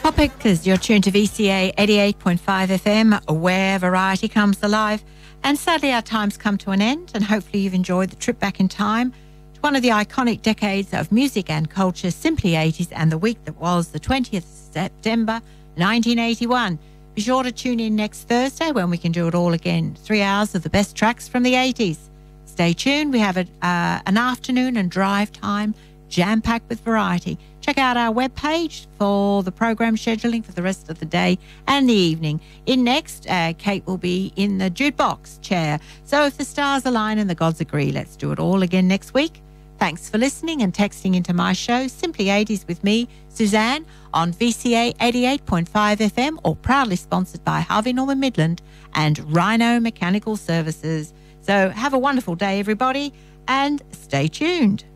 Because you're tuned to VCA 88.5 FM, where variety comes alive. And sadly, our time's come to an end, and hopefully you've enjoyed the trip back in time to one of the iconic decades of music and culture, Simply 80s, and the week that was the 20th September 1981. Be sure to tune in next Thursday when we can do it all again. 3 hours of the best tracks from the 80s. Stay tuned. We have an afternoon and drive time jam-packed with variety. Check out our webpage for the program scheduling for the rest of the day and the evening. In next, Kate will be in the jukebox chair. So if the stars align and the gods agree, let's do it all again next week. Thanks for listening and texting into my show, Simply 80s with me, Suzanne, on VCA 88.5 FM, or proudly sponsored by Harvey Norman Midland and Rhino Mechanical Services. So have a wonderful day, everybody, and stay tuned.